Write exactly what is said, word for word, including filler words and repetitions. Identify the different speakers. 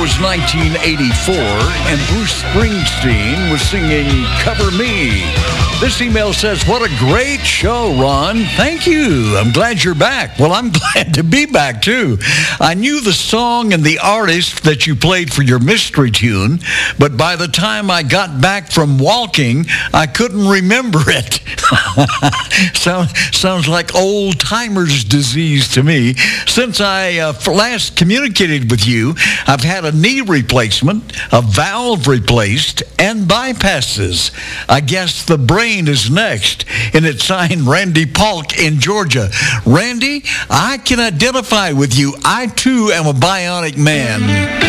Speaker 1: was nineteen eighty-four, and Bruce Springsteen was singing Cover Me. This email says, what a great show, Ron. Thank you. I'm glad you're back. Well, I'm glad to be back, too. I knew the song and the artist that you played for your mystery tune, but by the time I got back from walking, I couldn't remember it. Sound, sounds like old-timer's disease to me. Since I uh, last communicated with you, I've had a knee replacement, a valve replaced, and bypasses. I guess the brain is next. And it's signed Randy Polk in Georgia. Randy, I can identify with you. I, too, am a bionic man.